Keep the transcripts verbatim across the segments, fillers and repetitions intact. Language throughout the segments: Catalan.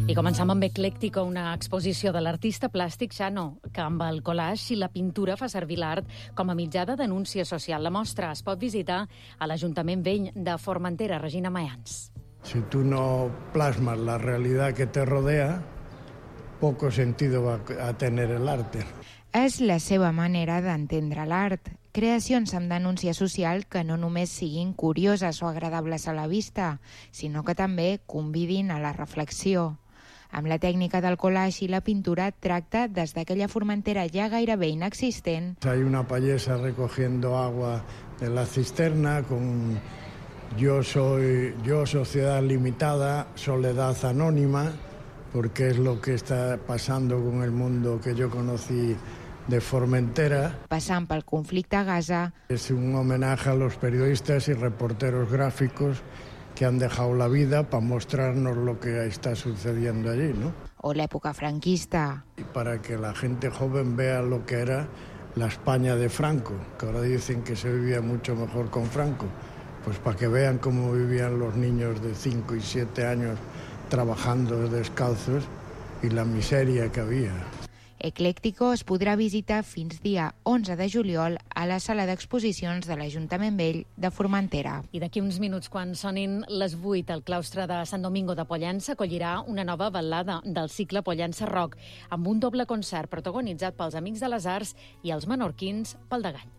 I començam amb Eclèctica, una exposició de l'artista plàstic Xano, que amb el collage i la pintura fa servir l'art com a mitjà de denúncia social. La mostra es pot visitar a l'Ajuntament Vell de Formentera. Regina Mayans. Si tú no plasmas la realidad que te rodea, poco sentido va a tener el arte. És la seva manera d'entendre l'art. Creacions amb denúncia social que no només siguin curioses o agradables a la vista, sinó que també convidin a la reflexió. Amb la tècnica del collage i la pintura tracta des d'aquella Formentera ja gairebé inexistent. Hay una payesa recogiendo agua de la cisterna con yo soy yo sociedad limitada, soledad anónima, porque es lo que está pasando con el mundo que yo conocí de Formentera. Passant pel conflicte a Gaza. Es un homenaje a los periodistas y reporteros gráficos que han dejado la vida para mostrarnos lo que está sucediendo allí, ¿no? O l'època franquista. Y para que la gente joven vea lo que era la España de Franco, que ahora dicen que se vivía mucho mejor con Franco, pues para que vean cómo vivían los niños de cinco y siete años trabajando descalzos y la miseria que había. Eclèctico es podrà visitar fins dia onze de juliol a la sala d'exposicions de l'Ajuntament Vell de Formentera. I d'aquí uns minuts, quan sonin les vuit, el claustre de Sant Domingo de Pollença acollirà una nova ballada del cicle Pollença Rock, amb un doble concert protagonitzat pels Amics de les Arts i els menorquins pel de Gall.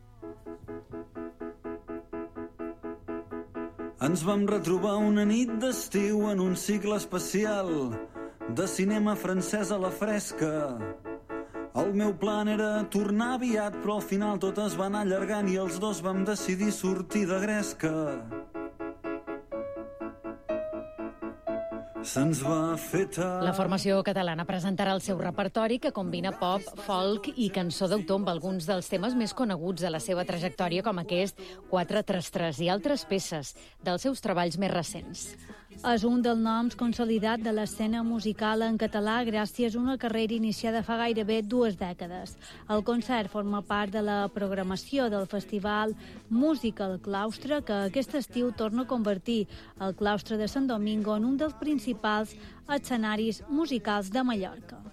Ens vam retrobar una nit d'estiu en un cicle especial de cinema francès a la fresca. El meu plan era tornar aviat, però al final tot es va anar allargant i els dos vam decidir sortir de gresca. Se'ns va fer tard. La formació catalana presentarà el seu repertori, que combina pop, folk i cançó d'autor amb alguns dels temes més coneguts de la seva trajectòria, com aquest quatre tres tres i altres peces dels seus treballs més recents. És un dels noms consolidat de l'escena musical en català gràcies a una carrera iniciada fa gairebé dues dècades. El concert forma part de la programació del festival Música al Claustre, que aquest estiu torna a convertir el claustre de Sant Domingo en un dels principals escenaris musicals de Mallorca.